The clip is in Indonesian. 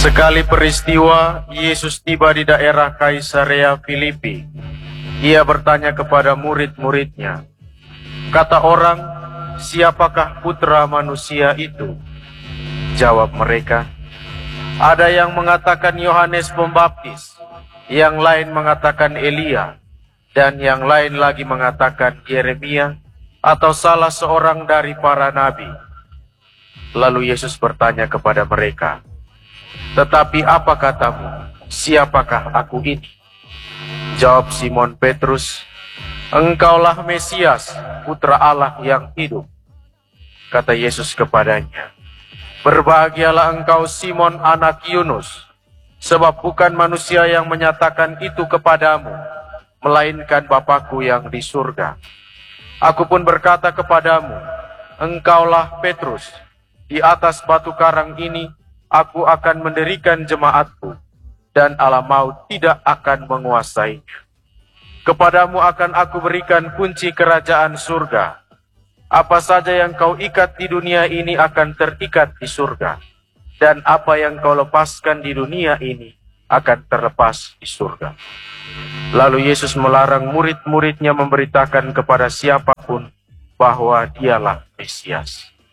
Sekali peristiwa, Yesus tiba di daerah Kaisarea Filipi. Ia bertanya kepada murid-muridnya, kata orang, siapakah putra manusia itu? Jawab mereka, ada yang mengatakan Yohanes Pembaptis, yang lain mengatakan Elia, dan yang lain lagi mengatakan Yeremia, atau salah seorang dari para nabi. Lalu Yesus bertanya kepada mereka, tetapi apa katamu, siapakah aku ini? Jawab Simon Petrus, engkaulah Mesias, putra Allah yang hidup. Kata Yesus kepadanya, berbahagialah engkau Simon anak Yunus, sebab bukan manusia yang menyatakan itu kepadamu, melainkan Bapa-Ku yang di surga. Aku pun berkata kepadamu, engkaulah Petrus, di atas batu karang ini aku akan mendirikan jemaat-Ku, dan alam maut tidak akan menguasainya. Kepadamu akan aku berikan kunci kerajaan surga. Apa saja yang kau ikat di dunia ini akan terikat di surga, dan apa yang kau lepaskan di dunia ini akan terlepas di surga. Lalu Yesus melarang murid-muridnya memberitakan kepada siapapun bahwa dialah Mesias.